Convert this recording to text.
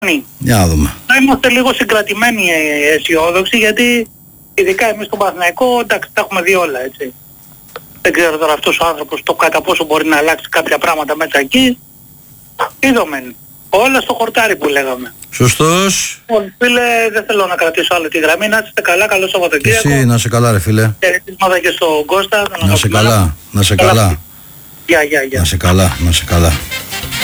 Για να δούμε. Να είμαστε λίγο συγκρατημένοι αισιόδοξοι, γιατί ειδικά εμείς στον Παναθηναϊκό, εντάξει, τα έχουμε δει όλα, έτσι. Δεν ξέρω τώρα αυτός ο άνθρωπος το κατά πόσο μπορεί να αλλάξει κάποια πράγματα μέσα εκεί. Είδομεν. Όλα στο χορτάρι που λέγαμε. Σωστός. Φίλε, δεν θέλω να κρατήσω άλλο τη γραμμή. Να είστε καλά, καλό Σαββατοκύριακο. Εσύ να σε καλά ρε φίλε. Χαιρετίσματα και στον Κώστα. Να σε καλά, να σε καλά. Γεια. Να σε καλά, να σε καλά.